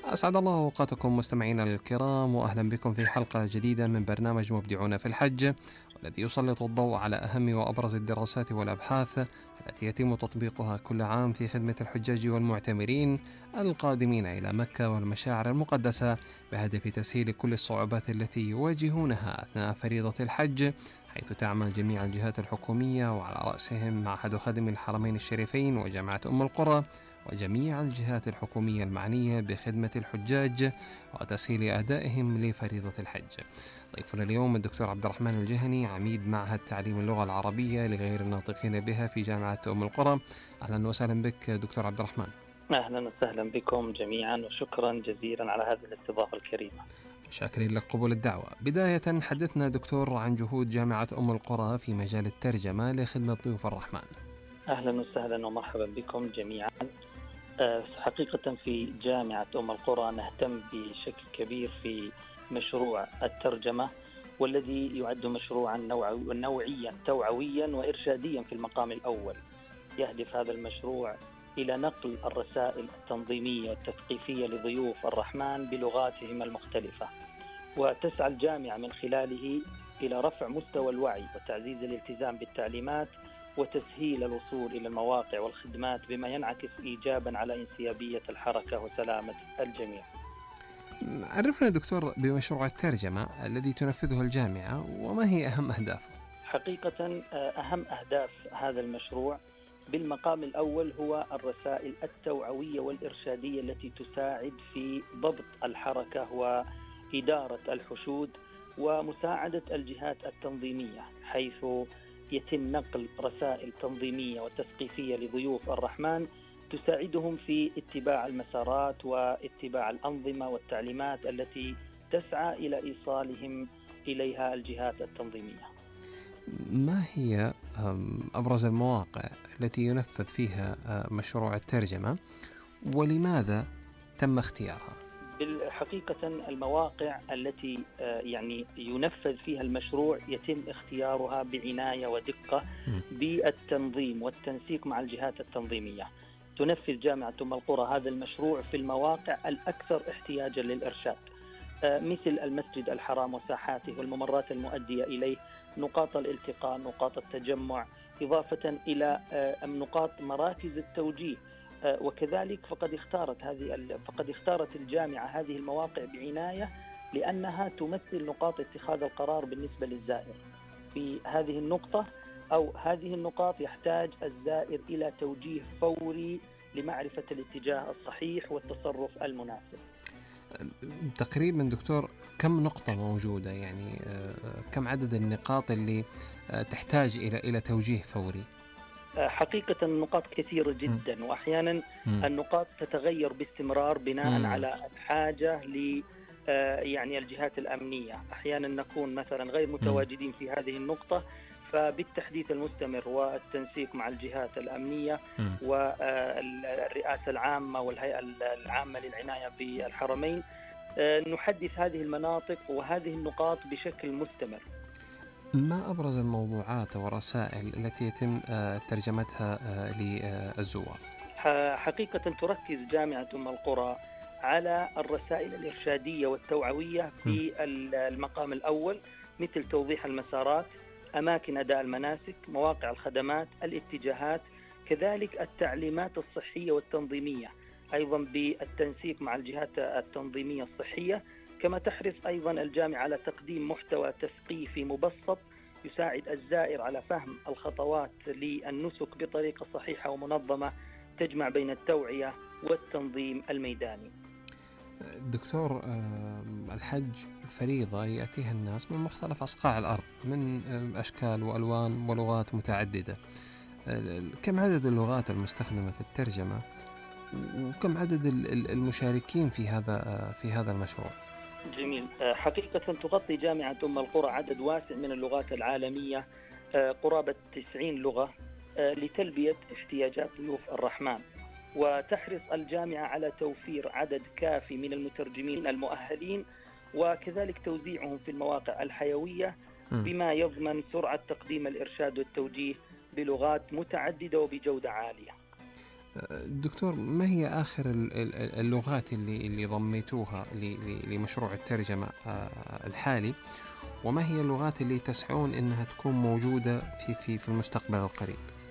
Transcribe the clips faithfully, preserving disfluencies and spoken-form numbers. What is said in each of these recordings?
أسعد الله أوقاتكم مستمعينا الكرام، وأهلا بكم في حلقة جديدة من برنامج مبدعون في الحج، والذي يسلط الضوء على أهم وأبرز الدراسات والأبحاث التي يتم تطبيقها كل عام في خدمة الحجاج والمعتمرين القادمين إلى مكة والمشاعر المقدسة، بهدف تسهيل كل الصعوبات التي يواجهونها أثناء فريضة الحج، حيث تعمل جميع الجهات الحكومية وعلى رأسهم معهد خادم الحرمين الشريفين وجامعة أم القرى وجميع الجهات الحكومية المعنية بخدمة الحجاج وتسهيل أدائهم لفريضة الحج. ضيفنا اليوم الدكتور عبد الرحمن الجهني، عميد معهد تعليم اللغة العربية لغير الناطقين بها في جامعة أم القرى. أهلا وسهلا بك دكتور عبد الرحمن. أهلا وسهلا بكم جميعا، وشكرا جزيلا على هذه الاستضافة الكريمة. شاكرين لك قبول الدعوة. بداية حدثنا دكتور عن جهود جامعة أم القرى في مجال الترجمة لخدمة ضيوف الرحمن. أهلا وسهلا ومرحبا بكم جميعا. حقيقة في جامعة أم القرى نهتم بشكل كبير في مشروع الترجمة، والذي يعد مشروعا نوعيا توعويا وإرشاديا في المقام الأول. يهدف هذا المشروع إلى نقل الرسائل التنظيمية والتثقيفية لضيوف الرحمن بلغاتهم المختلفة، وتسعى الجامعة من خلاله إلى رفع مستوى الوعي وتعزيز الالتزام بالتعليمات وتسهيل الوصول إلى المواقع والخدمات، بما ينعكس إيجابا على انسيابية الحركة وسلامة الجميع. عرفنا دكتور بمشروع الترجمة الذي تنفذه الجامعة، وما هي أهم أهدافه؟ حقيقة أهم أهداف هذا المشروع بالمقام الأول هو الرسائل التوعوية والإرشادية التي تساعد في ضبط الحركة وإدارة الحشود ومساعدة الجهات التنظيمية، حيث يتم نقل رسائل تنظيمية وتثقيفية لضيوف الرحمن تساعدهم في اتباع المسارات واتباع الأنظمة والتعليمات التي تسعى إلى إيصالهم إليها الجهات التنظيمية. ما هي أبرز المواقع التي ينفذ فيها مشروع الترجمة، ولماذا تم اختيارها؟ بالحقيقة المواقع التي يعني ينفذ فيها المشروع يتم اختيارها بعناية ودقة بالتنظيم والتنسيق مع الجهات التنظيمية. تنفذ جامعة أم القرى هذا المشروع في المواقع الأكثر احتياجا للإرشاد، مثل المسجد الحرام وساحاته والممرات المؤدية إليه، نقاط الالتقاء، نقاط التجمع، إضافة إلى نقاط مراكز التوجيه. وكذلك فقد اختارت هذه فقد اختارت الجامعة هذه المواقع بعناية لأنها تمثل نقاط اتخاذ القرار بالنسبة للزائر. في هذه النقطة أو هذه النقاط يحتاج الزائر إلى توجيه فوري لمعرفة الاتجاه الصحيح والتصرف المناسب. تقريبا دكتور كم نقطة موجودة، يعني كم عدد النقاط اللي تحتاج إلى إلى توجيه فوري؟ حقيقة النقاط كثيرة جدا، م. وأحيانا م. النقاط تتغير باستمرار بناء م. على الحاجة ل يعني الجهات الأمنية. أحيانا نكون مثلا غير متواجدين في هذه النقطة، فبالتحديث المستمر والتنسيق مع الجهات الأمنية م. والرئاسة العامة والهيئة العامة للعناية بالحرمين نحدث هذه المناطق وهذه النقاط بشكل مستمر. ما أبرز الموضوعات والرسائل التي يتم ترجمتها للزوار؟ حقيقة تركز جامعة أم القرى على الرسائل الإرشادية والتوعوية في المقام الأول، مثل توضيح المسارات، أماكن أداء المناسك، مواقع الخدمات، الاتجاهات، كذلك التعليمات الصحية والتنظيمية، أيضا بالتنسيق مع الجهات التنظيمية الصحية. كما تحرص أيضا الجامعة على تقديم محتوى تثقيفي مبسط يساعد الزائر على فهم الخطوات للنسك بطريقة صحيحة ومنظمة تجمع بين التوعية والتنظيم الميداني. دكتور، الحج فريضة يأتيها الناس من مختلف أصقاع الأرض من أشكال وألوان ولغات متعددة. كم عدد اللغات المستخدمة في الترجمة، وكم عدد المشاركين في هذا في هذا المشروع؟ جميل. حقيقة تغطي جامعة أم القرى عدد واسع من اللغات العالمية، قرابة تسعين لغة، لتلبية احتياجات ضيوف الرحمن. وتحرص الجامعة على توفير عدد كافي من المترجمين المؤهلين، وكذلك توزيعهم في المواقع الحيوية بما يضمن سرعة تقديم الإرشاد والتوجيه بلغات متعددة وبجودة عالية. دكتور، ما هي آخر اللغات اللي اللي ضميتوها لمشروع الترجمة الحالي، وما هي اللغات اللي تسعون إنها تكون موجودة في في في المستقبل القريب؟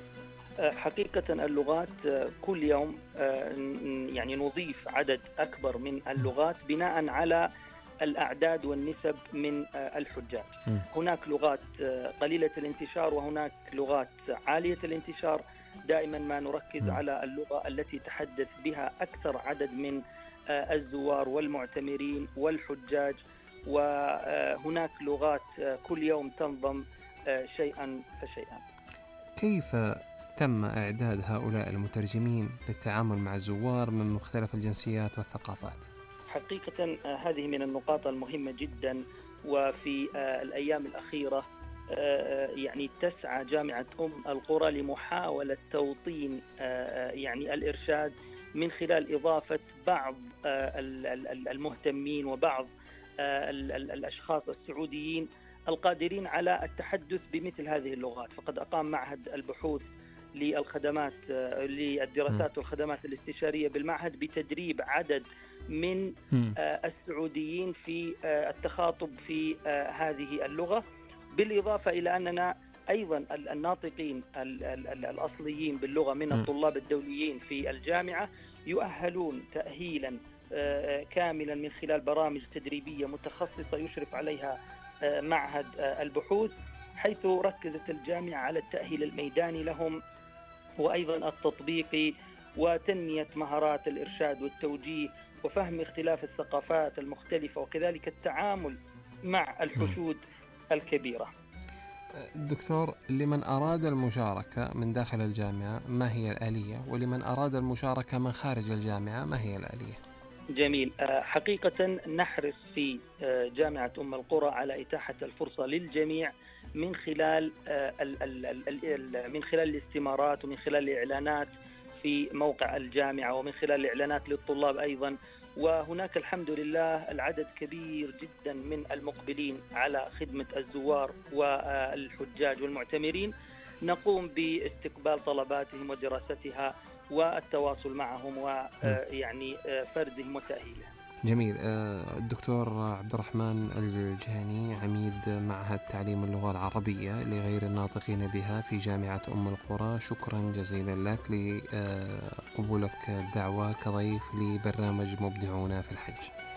حقيقة اللغات كل يوم يعني نضيف عدد أكبر من اللغات بناء على الأعداد والنسب من الحجاج. هناك لغات قليلة الانتشار وهناك لغات عالية الانتشار. دائما ما نركز على اللغة التي تحدث بها أكثر عدد من الزوار والمعتمرين والحجاج، وهناك لغات كل يوم تنضم شيئا فشيئا. كيف تم إعداد هؤلاء المترجمين للتعامل مع الزوار من مختلف الجنسيات والثقافات؟ حقيقة هذه من النقاط المهمة جدا، وفي الأيام الأخيرة يعني تسعى جامعة أم القرى لمحاولة توطين يعني الإرشاد من خلال إضافة بعض المهتمين وبعض الأشخاص السعوديين القادرين على التحدث بمثل هذه اللغات. فقد أقام معهد البحوث للخدمات للدراسات والخدمات الاستشارية بالمعهد بتدريب عدد من السعوديين في التخاطب في هذه اللغة، بالإضافة إلى أننا أيضا الناطقين الأصليين باللغة من الطلاب الدوليين في الجامعة يؤهلون تأهيلا كاملا من خلال برامج تدريبية متخصصة يشرف عليها معهد البحوث، حيث ركزت الجامعة على التأهيل الميداني لهم وأيضا التطبيقي وتنمية مهارات الإرشاد والتوجيه وفهم اختلاف الثقافات المختلفة وكذلك التعامل مع الحشود الكبيرة. دكتور، لمن أراد المشاركة من داخل الجامعة ما هي الآلية، ولمن أراد المشاركة من خارج الجامعة ما هي الآلية؟ جميل. حقيقة نحرص في جامعة أم القرى على إتاحة الفرصة للجميع من خلال من خلال الاستمارات ومن خلال الإعلانات في موقع الجامعة ومن خلال الإعلانات للطلاب أيضا. وهناك الحمد لله العدد كبير جدا من المقبلين على خدمة الزوار والحجاج والمعتمرين. نقوم باستقبال طلباتهم ودراستها والتواصل معهم ويعني فردهم وتأهيلهم. جميل. الدكتور عبد الرحمن الجهني، عميد معهد تعليم اللغة العربية لغير الناطقين بها في جامعة أم القرى، شكرا جزيلا لك لقبولك الدعوة كضيف لبرنامج مبدعون في الحج.